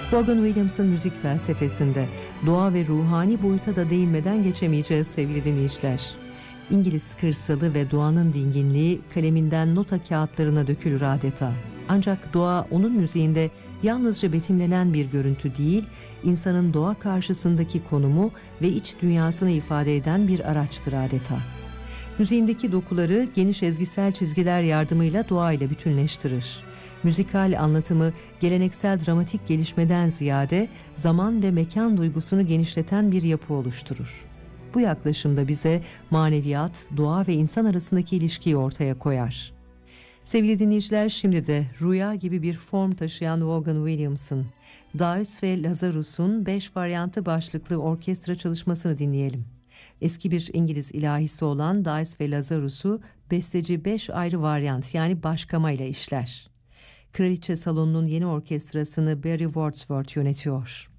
Vaughan Williams'ın müzik felsefesinde doğa ve ruhani boyuta da değinmeden geçemeyeceğiz sevgili dinleyiciler. İngiliz kırsalı ve doğanın dinginliği kaleminden nota kağıtlarına dökülür adeta. Ancak doğa onun müziğinde yalnızca betimlenen bir görüntü değil, insanın doğa karşısındaki konumu ve iç dünyasını ifade eden bir araçtır adeta. Müziğindeki dokuları geniş ezgisel çizgiler yardımıyla doğayla bütünleştirir. Müzikal anlatımı geleneksel dramatik gelişmeden ziyade zaman ve mekan duygusunu genişleten bir yapı oluşturur. Bu yaklaşımda bize maneviyat, doğa ve insan arasındaki ilişkiyi ortaya koyar. Sevgili dinleyiciler, şimdi de rüya gibi bir form taşıyan Vaughan Williams'ın Daus ve Lazarus'un 5 varyantı başlıklı orkestra çalışmasını dinleyelim. Eski bir İngiliz ilahisi olan Daus ve Lazarus'u besteci 5 ayrı varyant yani başkama ile işler. Kraliçe Salonu'nun yeni orkestrasını Barry Wordsworth yönetiyor.